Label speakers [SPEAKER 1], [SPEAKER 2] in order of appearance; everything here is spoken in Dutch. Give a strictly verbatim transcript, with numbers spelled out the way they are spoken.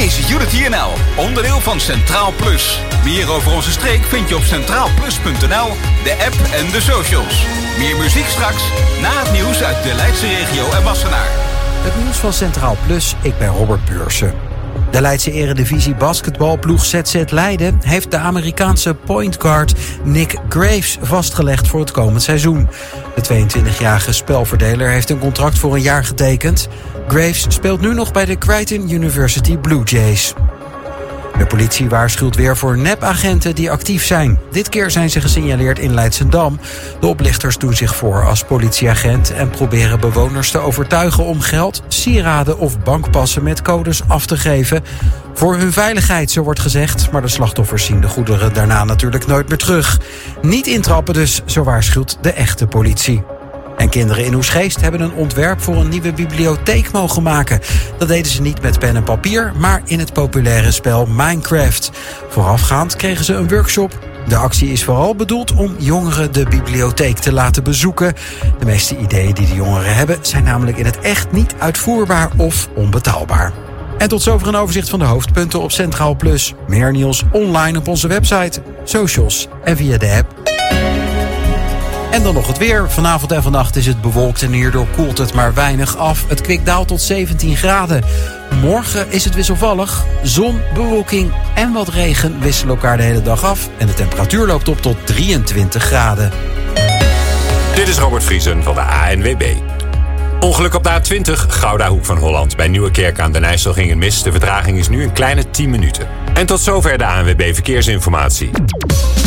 [SPEAKER 1] is Unity N L, onderdeel van Centraal Plus. Meer over onze streek vind je op centraal plus punt n l, de app en de socials. Meer muziek straks, na het nieuws uit de Leidse regio en Wassenaar.
[SPEAKER 2] Het nieuws van Centraal Plus, ik ben Robert Beursen. De Leidse eredivisie basketbalploeg Z Z Leiden heeft de Amerikaanse point guard Nick Graves vastgelegd voor het komend seizoen. De tweeëntwintigjarige spelverdeler heeft een contract voor een jaar getekend. Graves speelt nu nog bij de Creighton University Blue Jays. De politie waarschuwt weer voor nepagenten die actief zijn. Dit keer zijn ze gesignaleerd in Leidschendam. De oplichters doen zich voor als politieagent en proberen bewoners te overtuigen om geld, sieraden of bankpassen met codes af te geven. Voor hun veiligheid, zo wordt gezegd, maar de slachtoffers zien de goederen daarna natuurlijk nooit meer terug. Niet intrappen dus, zo waarschuwt de echte politie. En kinderen in Oesgeest hebben een ontwerp voor een nieuwe bibliotheek mogen maken. Dat deden ze niet met pen en papier, maar in het populaire spel Minecraft. Voorafgaand kregen ze een workshop. De actie is vooral bedoeld om jongeren de bibliotheek te laten bezoeken. De meeste ideeën die de jongeren hebben zijn namelijk in het echt niet uitvoerbaar of onbetaalbaar. En tot zover een overzicht van de hoofdpunten op Centraal Plus. Meer nieuws online op onze website, socials en via de app. En dan nog het weer. Vanavond en vannacht is het bewolkt en hierdoor koelt het maar weinig af. Het kwik daalt tot zeventien graden. Morgen is het wisselvallig. Zon, bewolking en wat regen wisselen elkaar de hele dag af. En de temperatuur loopt op tot drieëntwintig graden.
[SPEAKER 3] Dit is Robert Vriesen van de A N W B. Ongeluk op de A twintig, Gouda Hoek van Holland. Bij Nieuwekerk aan den IJssel ging het mis. De vertraging is nu een kleine tien minuten. En tot zover de A N W B Verkeersinformatie.